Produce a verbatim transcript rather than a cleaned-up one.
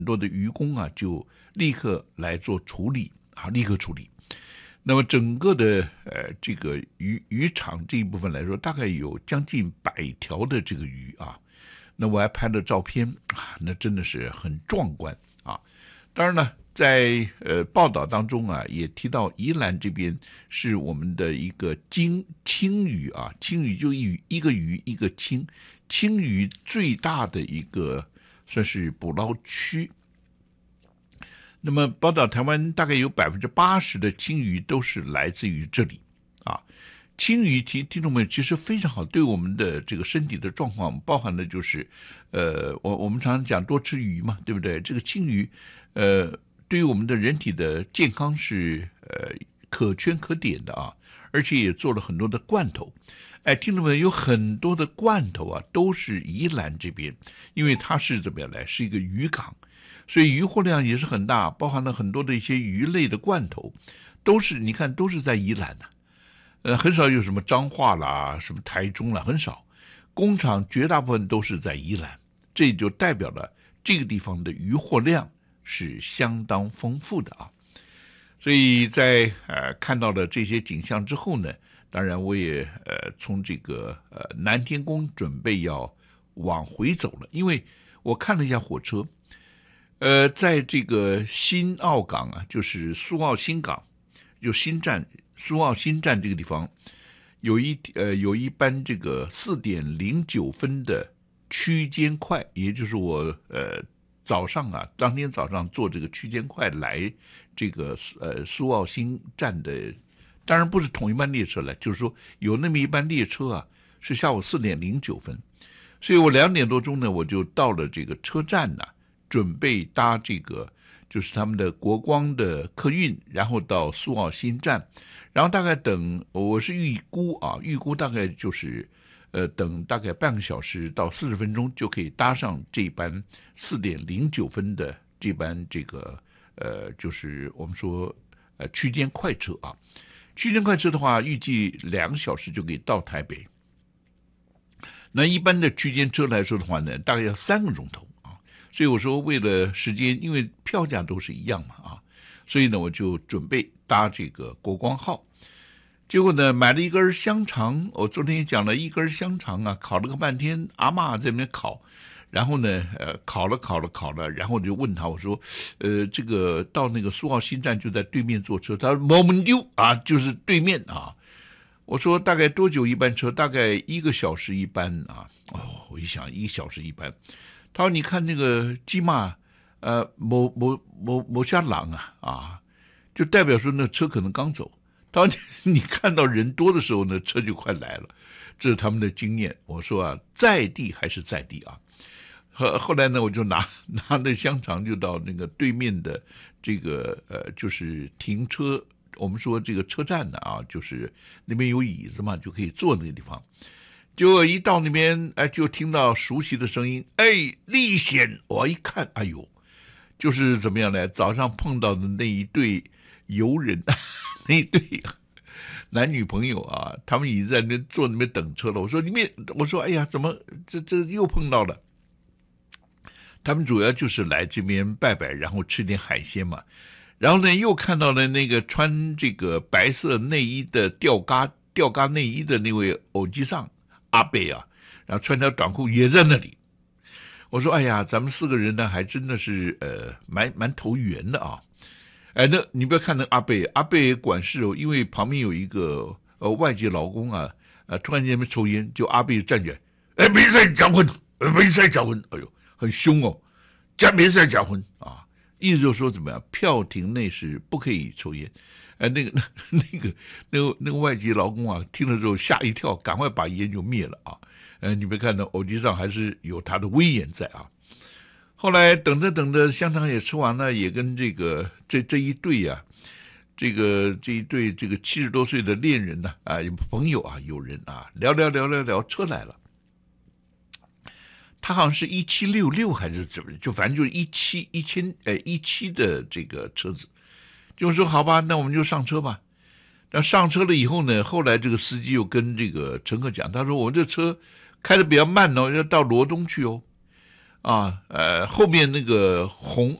多的渔工啊，就立刻来做处理啊，立刻处理。那么整个的呃这个渔渔场这一部分来说，大概有将近百条的这个鱼啊。那我还拍了照片啊，那真的是很壮观啊。当然呢，在呃报道当中啊，也提到宜兰这边是我们的一个金青鱼啊，青鱼就一一个鱼一个青，青鱼最大的一个算是捕捞区。那么报道台湾大概有百分之八十的青鱼都是来自于这里啊。青鱼听听众们其实非常好，对我们的这个身体的状况，包含的就是呃，我我们常常讲多吃鱼嘛，对不对？这个青鱼呃，对于我们的人体的健康是呃可圈可点的啊，而且也做了很多的罐头。哎，听众们有很多的罐头啊，都是宜兰这边，因为它是怎么样来，是一个渔港。所以渔获量也是很大，包含了很多的一些鱼类的罐头，都是你看都是在宜兰的、啊，呃，很少有什么彰化啦、什么台中啦，很少。工厂绝大部分都是在宜兰，这就代表了这个地方的渔获量是相当丰富的啊。所以在呃看到了这些景象之后呢，当然我也呃从这个呃南天宫准备要往回走了，因为我看了一下火车。呃，在这个新澳港啊，就是苏澳新港，就新站苏澳新站这个地方，有一呃有一班这个四点零九分的区间快，也就是我呃早上啊，当天早上坐这个区间快来这个呃苏澳新站的，当然不是同一班列车了，就是说有那么一班列车啊，是下午四点零九分，所以我两点多钟呢，我就到了这个车站呐、啊。准备搭这个就是他们的国光的客运，然后到苏澳新站，然后大概等我是预估啊，预估大概就是呃等大概半个小时到四十分钟就可以搭上这班四点零九分的这班这个呃就是我们说呃区间快车啊，区间快车的话预计两个小时就可以到台北。那一般的区间车来说的话呢，大概要三个钟头。所以我说，为了时间，因为票价都是一样嘛啊，所以呢，我就准备搭这个国光号。结果呢，买了一根香肠，我昨天也讲了一根香肠啊，烤了个半天，阿嬷在那边烤，然后呢，呃，烤了烤了烤了，然后我就问他，我说，呃，这个到那个苏澳新站就在对面坐车，他说我们丢啊，就是对面啊。我说大概多久一班车？大概一个小时一班啊。哦，我一想一个小时一班。他说：“你看那个鸡嘛，呃，某某某某家郎啊啊，就代表说那车可能刚走。他说你看到人多的时候呢，车就快来了，这是他们的经验。”我说啊，在地还是在地啊。后后来呢，我就拿拿那香肠就到那个对面的这个呃，就是停车，我们说这个车站的啊，就是那边有椅子嘛，就可以坐那个地方。结果一到那边，哎，就听到熟悉的声音，哎，历险！我一看，哎呦，就是怎么样呢？早上碰到的那一对游人，那一对男女朋友啊，他们已经在那坐那边等车了。我说里面，我说，哎呀，怎么这这又碰到了？他们主要就是来这边拜拜，然后吃点海鲜嘛。然后呢，又看到了那个穿这个白色内衣的吊嘎吊嘎内衣的那位偶机上。阿贝啊，然后穿条短裤也在那里。我说：“哎呀，咱们四个人呢，还真的是呃，蛮蛮投缘的啊。”哎，那你不要看那阿贝，阿贝管事哦，因为旁边有一个呃外籍劳工啊，呃，突然间那边抽烟，就阿贝站起来，哎，没事结婚，没事结婚，哎呦，很凶哦，家没事结婚啊，意思就是说怎么样，票亭内是不可以抽烟。哎，那个、那、那个、那个、那个外籍劳工啊，听了之后吓一跳，赶快把烟就灭了啊！呃，你没看到，偶机上还是有他的威严在啊。后来等着等着，香肠也吃完了，也跟这个这这一对呀、啊，这个这一对这个七十多岁的恋人呢啊，有朋友啊，有人啊，聊聊聊聊聊，车来了。他好像是一七六六还是怎么，就反正就是一七一千呃一七的这个车子。就说好吧，那我们就上车吧。那上车了以后呢，后来这个司机又跟这个乘客讲，他说我这车开的比较慢哦，要到罗东去哦。 啊，呃，后面那个红